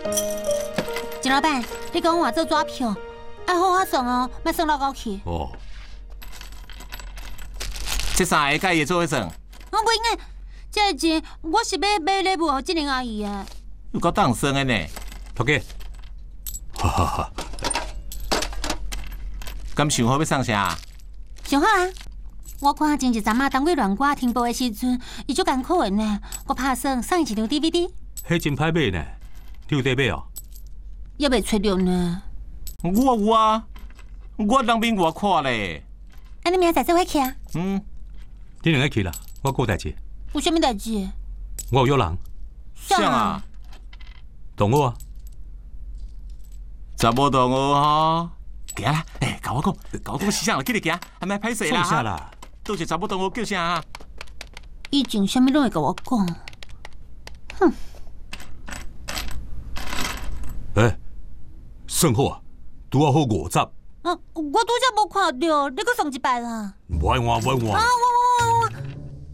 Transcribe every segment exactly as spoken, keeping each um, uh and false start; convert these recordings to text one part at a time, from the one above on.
金老板，你讲我做纸票，要好好算哦，莫算老高去。 哦。 这三个介意做伙算？ 我袂用，这个钱我是要买礼物给这玲阿姨的。 有够当算的呢。 头家，哈哈哈。 咁想好要送啥？ 想好啊！我看前一阵啊，当过乱歌停播的时阵，伊足艰苦的呢。我拍算送伊一张 D V D。 迄真歹买呢，你有得买哦？ 也未找着呢。 我有啊，我当兵我看咧。 啊，你明仔载做伙去啊？ 嗯。 你两个去啦，我有代志。 有啥物代志？ 我有约人。 啥啊？ 同我啊。 查某同学哈。行啦，哎，甲我讲，甲我讲是啥啦？记得行，还莫歹势啦。 做啥啦？ 倒是查某同学叫啥啊？ 以前啥物拢会甲我讲。哼。 哎，算好啊，拄啊好五十。 啊，我拄则无看到，你搁送一摆啦。 唔爱换，唔爱换。 啊，我我我我。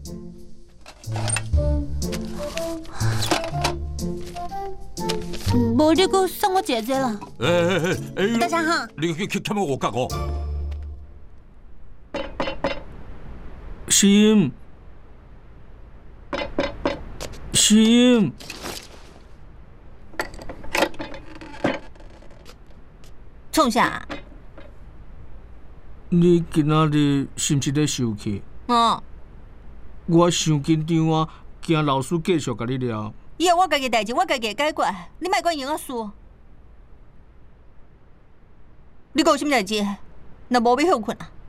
无你搁送我一个这啦。 哎哎哎哎！ 大家好。 你去去欠我五角哦。 心，心， 创啥？ 你今仔日是毋是咧生气？ 哦。 我伤紧张啊，惊老师继续甲你聊。 以后我家己代志，我家己解决，你莫管赢我输。你讲有啥代志？若无要休困啊？